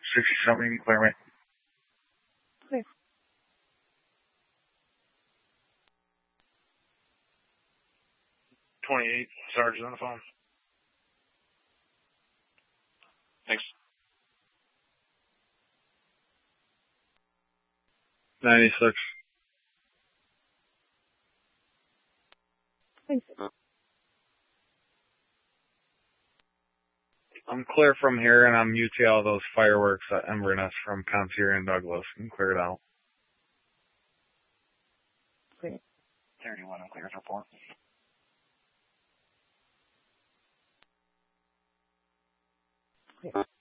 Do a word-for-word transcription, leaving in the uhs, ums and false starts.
sixty something, you can clear me. Okay. twenty-eight, Sergeant on the phone. Thanks. ninety-six. Thanks. I'm clear from here, and I'm U T L those fireworks at Inverness from Concierge and Douglas. I'm cleared out. Okay. thirty-one, I'm clear as report. Okay.